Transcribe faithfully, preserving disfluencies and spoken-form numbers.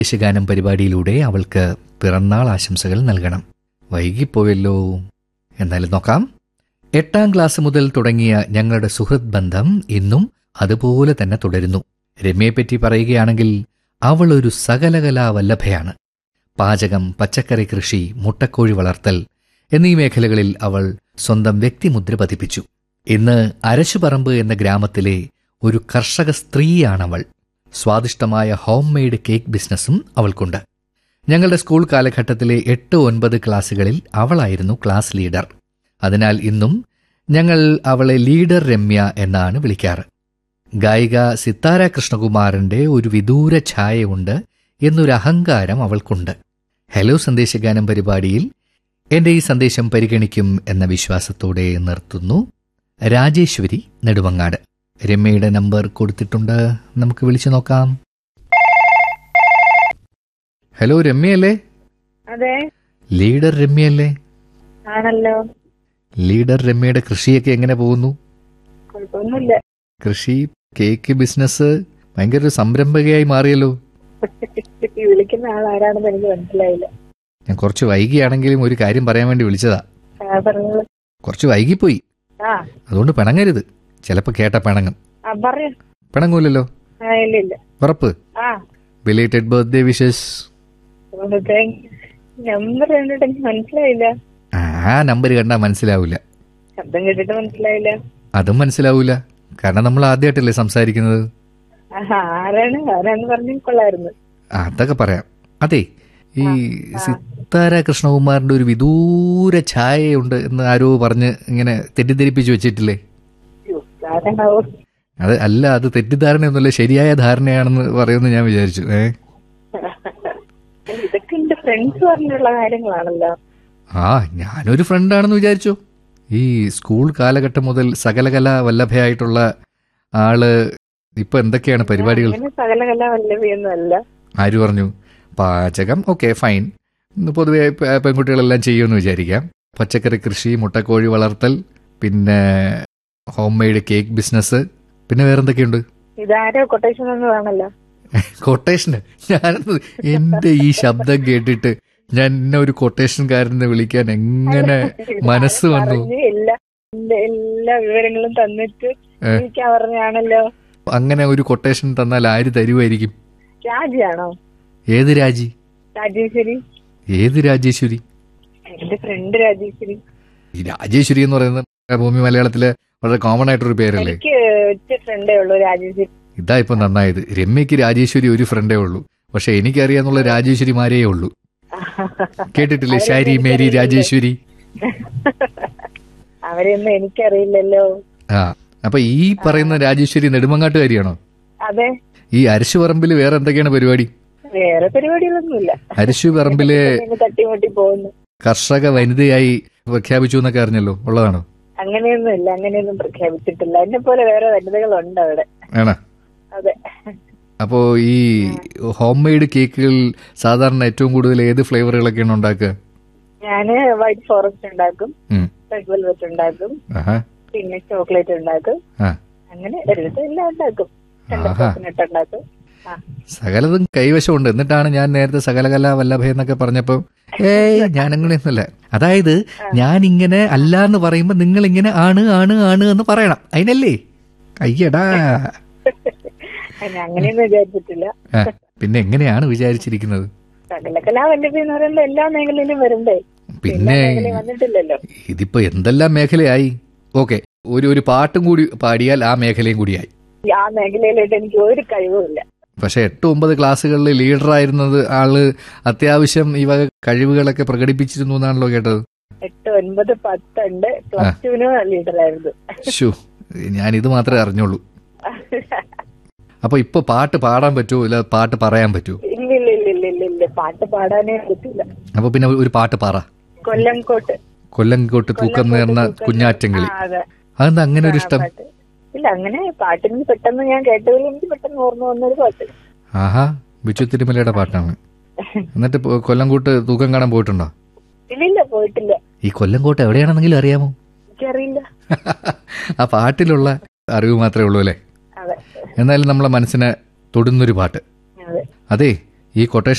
ദേശഗാനം പരിപാടിയിലൂടെ അവൾക്ക് പിറന്നാൾ ആശംസകൾ നൽകണം. വൈകിപ്പോയല്ലോ. എന്നാലും നോക്കാം. എട്ടാം ക്ലാസ് മുതൽ തുടങ്ങിയ ഞങ്ങളുടെ സുഹൃത്ത് ബന്ധം ഇന്നും അതുപോലെ തന്നെ തുടരുന്നു. രമ്യയെപ്പറ്റി പറയുകയാണെങ്കിൽ അവൾ ഒരു സകലകലാ വല്ലഭയാണ്. പാചകം, പച്ചക്കറി കൃഷി, മുട്ടക്കോഴി വളർത്തൽ എന്നീ മേഖലകളിൽ അവൾ സ്വന്തം വ്യക്തിമുദ്ര പതിപ്പിച്ചു. ഇന്ന് അരശുപറമ്പ് എന്ന ഗ്രാമത്തിലെ ഒരു കർഷക സ്ത്രീയാണവൾ. സ്വാദിഷ്ടമായ ഹോം മെയ്ഡ് കേക്ക് ബിസിനസ്സും അവൾക്കുണ്ട്. ഞങ്ങളുടെ സ്കൂൾ കാലഘട്ടത്തിലെ എട്ട് ഒൻപത് ക്ലാസ്സുകളിൽ അവളായിരുന്നു ക്ലാസ് ലീഡർ. അതിനാൽ ഇന്നും ഞങ്ങൾ അവളെ ലീഡർ രമ്യ എന്നാണ് വിളിക്കാറ്. ഗായിക സിത്താര കൃഷ്ണകുമാറിന്റെ ഒരു വിദൂര ഛായയുണ്ട് എന്നൊരു അഹങ്കാരം അവൾക്കുണ്ട്. ഹലോ സന്ദേശഗാനം പരിപാടിയിൽ എന്റെ ഈ സന്ദേശം പരിഗണിക്കും എന്ന വിശ്വാസത്തോടെ നിർത്തുന്നു. രാജേശ്വരി നെടുമങ്ങാട്. രമ്യയുടെ നമ്പർ കൊടുത്തിട്ടുണ്ട്, നമുക്ക് വിളിച്ചു നോക്കാം. ഹലോ, രമ്യയല്ലേ? അതെ, ലീഡർ രമ്യയല്ലേ? ആണല്ലോ. ലീഡർ രമ്യയുടെ കൃഷിയൊക്കെ എങ്ങനെ പോകുന്നു? കുഴപ്പമൊന്നുമില്ല. കൃഷി, കേക്ക് ബിസിനസ് ഭയങ്കര ഒരു സംരംഭകയായി മാറിയല്ലോ. വിളിക്കുന്ന ആൾ ആരാണെന്ന് എനിക്ക് മനസ്സിലായില്ല. ഞാൻ കുറച്ച് വൈകിയാണെങ്കിലും ഒരു കാര്യം പറയാൻ വേണ്ടി വിളിച്ചതാ. കുറച്ച് വൈകിപ്പോയി, അതുകൊണ്ട് പിണങ്ങരുത്. ചിലപ്പോ കേട്ട പിണങ്ങും. പിണങ്ങൂലല്ലോ? ഉറപ്പ്? Belated birthday wishes. നമ്പർ കണ്ടിട്ട് എനിക്ക് മനസ്സിലായില്ല. ആ നമ്പർ കണ്ടാ മനസ്സിലാവൂല. ശബ്ദം കേട്ടിട്ട് മനസ്സിലായില്ല. അതും മനസ്സിലാവൂല, കാരണം നമ്മൾ ആദ്യമായിട്ടല്ലേ സംസാരിക്കുന്നത്. ആരാണ് ആരാന്ന് പറഞ്ഞു കൊള്ളായിരുന്നു. അതൊക്കെ പറയാം. അതെ, ഈ സിത്താര കൃഷ്ണകുമാറിന്റെ ഒരു വിദൂര ഛായയുണ്ട് എന്ന് ആരോ പറഞ്ഞ് ഇങ്ങനെ തെറ്റിദ്ധരിപ്പിച്ചു വെച്ചിട്ടില്ലേ? അത് അല്ല, അത് തെറ്റിദ്ധാരണയൊന്നുമല്ല, ശരിയായ ധാരണയാണെന്ന് പറയുമെന്ന് ഞാൻ വിചാരിച്ചു. ഏ ഇതൊക്കെ എന്റെ ഫ്രണ്ട്സ് പറഞ്ഞുള്ള കാര്യങ്ങളാണല്ലോ. ആ, ഞാനൊരു ഫ്രണ്ടാണെന്ന് വിചാരിച്ചു. ഈ സ്കൂൾ കാലഘട്ടം മുതൽ സകലകലാ വല്ലഭയായിട്ടുള്ള ആള് ഇപ്പൊ എന്തൊക്കെയാണ് പരിപാടികൾ? സകലകലാ വല്ലഭയൊന്നുമല്ല. ആര് പറഞ്ഞു? പാചകം ഓക്കെ ഫൈൻ, പൊതുവെ പെൺകുട്ടികളെല്ലാം ചെയ്യുമെന്ന് വിചാരിക്കാം. പച്ചക്കറി കൃഷി, മുട്ടക്കോഴി വളർത്തൽ, പിന്നെ ഹോം മെയ്ഡ് കേക്ക് ബിസിനസ്, പിന്നെ വേറെന്തൊക്കെയുണ്ട്? ഇതാരോ കൊട്ടേഷൻ എന്നതാണല്ലോ. കൊട്ടേഷന്? ഞാൻ എന്റെ ഈ ശബ്ദം കേട്ടിട്ട് ഞാൻ എന്നെ ഒരു കൊട്ടേഷൻകാരനെ വിളിക്കാൻ എങ്ങനെ മനസ്സ് വന്നു? എല്ലാ വിവരങ്ങളും തന്നിട്ട് പറഞ്ഞാണല്ലോ. അങ്ങനെ ഒരു കൊട്ടേഷൻ തന്നാൽ ആര് തരുമായിരിക്കും? രാജിയാണോ? ഏത് രാജി? രാജേശ്വരി. ഏത് രാജേശ്വരി? എന്റെ ഫ്രണ്ട് രാജേശ്വരി. ഈ രാജേശ്വരി എന്ന് പറയുന്നത് ഭൂമി മലയാളത്തിലെ വളരെ കോമൺ ആയിട്ടൊരു പേരല്ലേ? എനിക്ക് ഒറ്റ ഫ്രണ്ടേ ഉള്ളൂ, രാജേശ്വരി. ഇതാ ഇപ്പൊ നന്നായത്. രമ്യക്ക് രാജേശ്വരി ഒരു ഫ്രണ്ടേ ഉള്ളൂ, പക്ഷെ എനിക്കറിയാന്നുള്ള രാജേശ്വരിമാരേ ഉള്ളൂ. കേട്ടിട്ടില്ലേ ഷാരി മേരി രാജേശ്വരി? അവരെയൊന്നും എനിക്കറിയില്ലല്ലോ. ആ, അപ്പൊ ഈ പറയുന്ന രാജേശ്വരി നെടുമങ്ങാട്ടുകാരിയാണോ? അതെ. ഈ അരശുപറമ്പില് വേറെ എന്തൊക്കെയാണ് പരിപാടി? വേറെ പരിപാടികളൊന്നുമില്ല. അരശുപറമ്പില് തട്ടിമുട്ടി പോകുന്നു. കർഷക വനിതയായി പ്രഖ്യാപിച്ചു എന്നൊക്കെ അറിഞ്ഞല്ലോ, ഉള്ളതാണോ? അങ്ങനെയൊന്നും ഇല്ല, അങ്ങനെയൊന്നും പ്രഖ്യാപിച്ചിട്ടില്ല. എന്നെ പോലെ വേറെ വനിതകളുണ്ട് അവിടെ. ആണോ? അതെ. അപ്പോ ഈ ഹോം മെയ്ഡ് കേക്കുകൾ സാധാരണ ഏറ്റവും കൂടുതൽ ഏത് ഫ്ലേവറുകളൊക്കെയാണ് ഉണ്ടാക്കുക? ഞാന് വൈറ്റ് ഫോറസ്റ്റ് ഉണ്ടാക്കും, റെഡ് വെൽവെറ്റ് ഉണ്ടാക്കും, പിന്നെ ചോക്ലേറ്റ് ഉണ്ടാക്കും, അങ്ങനെ ഒരുവിധം എല്ലാം ഉണ്ടാക്കും. ഉണ്ടാക്കും. സകലതും കൈവശമുണ്ട്. എന്നിട്ടാണ് ഞാൻ നേരത്തെ സകലകലാ വല്ലഭ എന്നൊക്കെ പറഞ്ഞപ്പോ ഏയ് ഞാൻ അങ്ങനെയൊന്നുമല്ല. അതായത് ഞാൻ ഇങ്ങനെ അല്ല എന്ന് പറയുമ്പോ നിങ്ങൾ ഇങ്ങനെ ആണ് ആണ് ആണ് എന്ന് പറയണം, അതിനല്ലേ? അയ്യടാ, അങ്ങനെയൊന്നും വിചാരിച്ചിട്ടില്ല. പിന്നെ എങ്ങനെയാണ് വിചാരിച്ചിരിക്കുന്നത്? സകലകലാ വല്ലഭ എന്ന് പറയുമ്പോ എല്ലാ മേഖലയിലും വരണ്ടേ? പിന്നെ വന്നിട്ടില്ലല്ലോ. ഇതിപ്പോ എന്തെല്ലാം മേഖലയായി. ഓക്കെ, ഒരു ഒരു പാട്ടും കൂടി പാടിയാൽ ആ മേഖലയും കൂടിയായി. ആ മേഖലയിലായിട്ട് എനിക്ക് ഒരു കഴിവുമില്ല. പക്ഷെ എട്ട് ഒമ്പത് ക്ലാസ്സുകളിൽ ലീഡറായിരുന്നത് ആള് അത്യാവശ്യം ഈ വക കഴിവുകളൊക്കെ പ്രകടിപ്പിച്ചിരുന്നു എന്നാണല്ലോ കേട്ടത്. എട്ട് ഒൻപത് പത്തുണ്ട്, പ്ലസ് ടുവിന് ലീഡറായിരുന്നു. ശോ, ഞാൻ ഇത് മാത്രമേ അറിഞ്ഞുള്ളൂ. അപ്പൊ ഇപ്പൊ പാട്ട് പാടാൻ പറ്റുമോ, ഇല്ല പാട്ട് പറയാൻ പറ്റുമോ? ഇല്ല ഇല്ല ഇല്ല ഇല്ല ഇല്ല പാട്ട് പാടാനേ പറ്റില്ല. അപ്പൊ പിന്നെ ഒരു പാട്ട് പറ. കൊല്ലംകോട്ട്. കൊല്ലംകോട്ട് തൂക്കം നേർന്ന കുഞ്ഞാറ്റങ്കിളി. അതെന്താ അങ്ങനെ ഒരു ഇഷ്ടം? ഇല്ല, അങ്ങനെ പാട്ടിന് പെട്ടെന്ന് ഞാൻ കേട്ടതിൽ എനിക്ക് പെട്ടെന്ന് ഓർമ്മ വന്നൊരു പാട്ട്. ആഹാ, ബിച്ചു തിരുമലയുടെ പാട്ടാണ്. എന്നിട്ട് കൊല്ലംകോട്ട് തൂക്കം കാണാൻ പോയിട്ടുണ്ടോ? ഇല്ല, പോയിട്ടില്ല. ഈ കൊല്ലംകോട്ട് എവിടെയാണെന്നെങ്കിലും അറിയാമോ? എനിക്കറിയില്ല. ആ പാട്ടിലുള്ള അറിവ് മാത്രമേ ഉള്ളൂ അല്ലേ? എന്നാലും നമ്മളെ മനസ്സിനെ തൊടുന്നൊരു പാട്ട്. അതെ, ഈ കൊട്ടേഷൻ